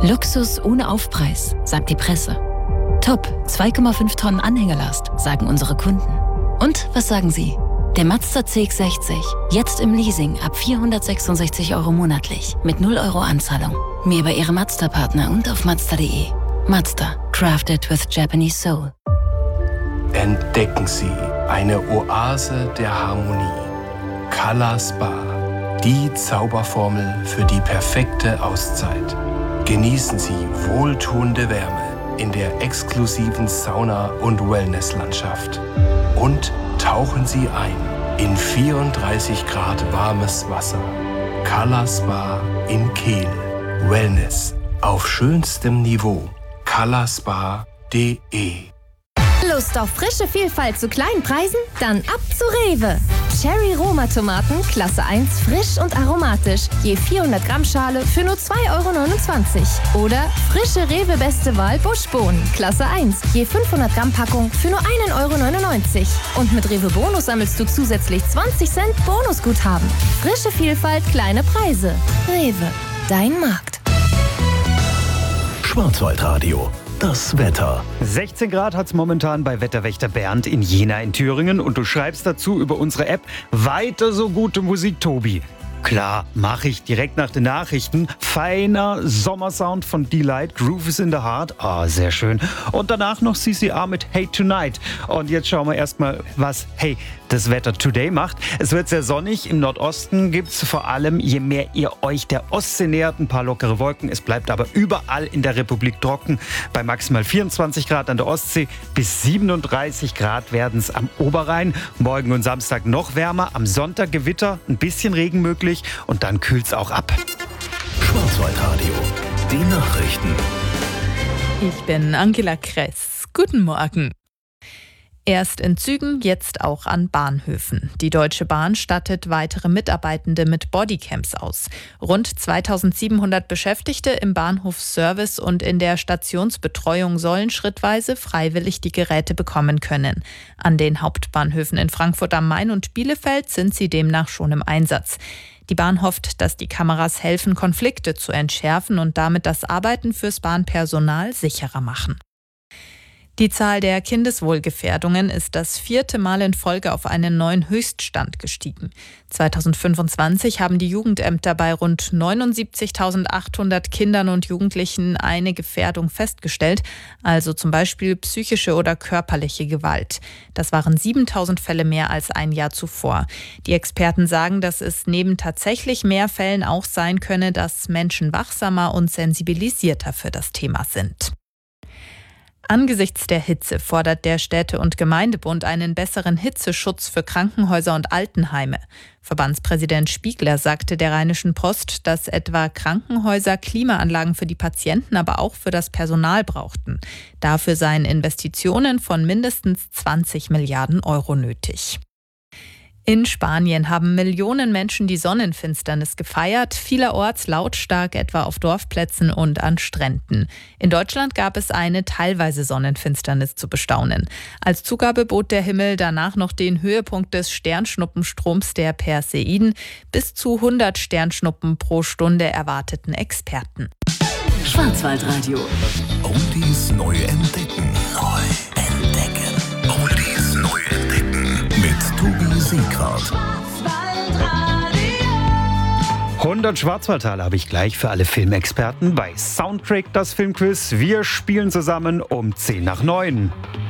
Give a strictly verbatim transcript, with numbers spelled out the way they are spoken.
Luxus ohne Aufpreis, sagt die Presse. Top, zwei Komma fünf Tonnen Anhängerlast, sagen unsere Kunden. Und was sagen Sie? Der Mazda C X sechzig, jetzt im Leasing ab vierhundertsechsundsechzig Euro monatlich, mit null Euro Anzahlung. Mehr bei Ihrem Mazda-Partner und auf mazda punkt de. Mazda, crafted with Japanese soul. Entdecken Sie eine Oase der Harmonie. Color Spa, die Zauberformel für die perfekte Auszeit. Genießen Sie wohltuende Wärme in der exklusiven Sauna- und Wellnesslandschaft. Und tauchen Sie ein in vierunddreißig Grad warmes Wasser. Color Spa in Kehl. Wellness auf schönstem Niveau. color spa punkt de. Lust auf frische Vielfalt zu kleinen Preisen? Dann ab zu Rewe. Cherry Roma Tomaten, Klasse eins, frisch und aromatisch. Je vierhundert Gramm Schale für nur zwei Euro neunundzwanzig. Oder frische Rewe Beste Wahl Buschbohnen, Klasse eins, je fünfhundert Gramm Packung für nur ein Euro neunundneunzig. Und mit Rewe Bonus sammelst du zusätzlich zwanzig Cent Bonusguthaben. Frische Vielfalt, kleine Preise. Rewe, dein Markt. Schwarzwaldradio. Das Wetter. sechzehn Grad hat es momentan bei Wetterwächter Bernd in Jena in Thüringen und du schreibst dazu über unsere App weiter so gute Musik, Tobi. Klar, mache ich direkt nach den Nachrichten. Feiner Sommersound von Delight, Groove is in the Heart. Ah, oh, sehr schön. Und danach noch C C R mit Hey Tonight. Und jetzt schauen wir erstmal, was Hey das Wetter Today macht. Es wird sehr sonnig. Im Nordosten gibt es vor allem, je mehr ihr euch der Ostsee nähert, ein paar lockere Wolken. Es bleibt aber überall in der Republik trocken. Bei maximal vierundzwanzig Grad an der Ostsee bis siebenunddreißig Grad werden es am Oberrhein. Morgen und Samstag noch wärmer. Am Sonntag Gewitter, ein bisschen Regen möglich und dann kühlt es auch ab. Schwarzwaldradio. Die Nachrichten. Ich bin Angela Kress. Guten Morgen. Erst in Zügen, jetzt auch an Bahnhöfen. Die Deutsche Bahn stattet weitere Mitarbeitende mit Bodycams aus. Rund zweitausendsiebenhundert Beschäftigte im Bahnhofsservice und in der Stationsbetreuung sollen schrittweise freiwillig die Geräte bekommen können. An den Hauptbahnhöfen in Frankfurt am Main und Bielefeld sind sie demnach schon im Einsatz. Die Bahn hofft, dass die Kameras helfen, Konflikte zu entschärfen und damit das Arbeiten fürs Bahnpersonal sicherer machen. Die Zahl der Kindeswohlgefährdungen ist das vierte Mal in Folge auf einen neuen Höchststand gestiegen. zweitausendfünfundzwanzig haben die Jugendämter bei rund neunundsiebzigtausendachthundert Kindern und Jugendlichen eine Gefährdung festgestellt, also zum Beispiel psychische oder körperliche Gewalt. Das waren siebentausend Fälle mehr als ein Jahr zuvor. Die Experten sagen, dass es neben tatsächlich mehr Fällen auch sein könne, dass Menschen wachsamer und sensibilisierter für das Thema sind. Angesichts der Hitze fordert der Städte- und Gemeindebund einen besseren Hitzeschutz für Krankenhäuser und Altenheime. Verbandspräsident Spiegler sagte der Rheinischen Post, dass etwa Krankenhäuser Klimaanlagen für die Patienten, aber auch für das Personal brauchten. Dafür seien Investitionen von mindestens zwanzig Milliarden Euro nötig. In Spanien haben Millionen Menschen die Sonnenfinsternis gefeiert, vielerorts lautstark, etwa auf Dorfplätzen und an Stränden. In Deutschland gab es eine teilweise Sonnenfinsternis zu bestaunen. Als Zugabe bot der Himmel danach noch den Höhepunkt des Sternschnuppenstroms der Perseiden. Bis zu hundert Sternschnuppen pro Stunde erwarteten Experten. Schwarzwaldradio. Oldies neu entdecken. Neu entdecken. Oldies neu entdecken. Mit Tobi Seegrad. hundert Schwarzwaldtaler habe ich gleich für alle Filmexperten bei Soundtrack das Filmquiz. Wir spielen zusammen um zehn nach neun.